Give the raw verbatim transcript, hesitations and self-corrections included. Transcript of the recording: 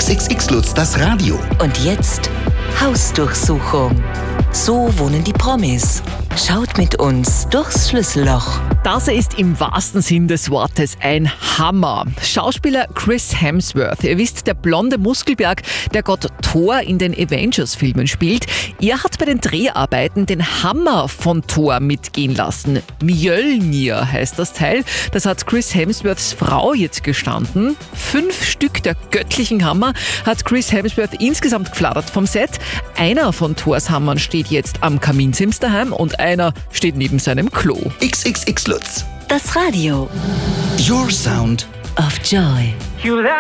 X X X Lutz, das Radio. Und jetzt Hausdurchsuchung. So wohnen die Promis. Schaut mit uns durchs Schlüsselloch. Das ist im wahrsten Sinn des Wortes ein Hammer. Schauspieler Chris Hemsworth, ihr wisst, der blonde Muskelberg, der Gott Thor in den Avengers-Filmen spielt, er hat bei den Dreharbeiten den Hammer von Thor mitgehen lassen. Mjölnir heißt das Teil. Das hat Chris Hemsworths Frau jetzt gestanden. Fünf Stück der göttlichen Hammer hat Chris Hemsworth insgesamt geflattert vom Set. Einer von Thors Hammern steht jetzt am Kaminsims daheim und einer steht neben seinem Klo. X X X Lutz. Das Radio Your Sound of Joy.